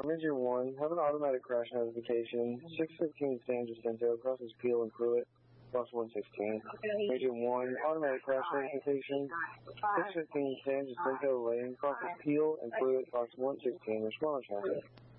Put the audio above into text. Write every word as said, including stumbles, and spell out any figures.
Midget one, have an automatic crash notification. six fifteen San Jacinto, crosses Peel and Pruitt, cross one sixteen. Midget one, automatic crash notification. six fifteen San Jacinto Lane, crosses Peel and Pruitt, cross one sixteen. Respond traffic.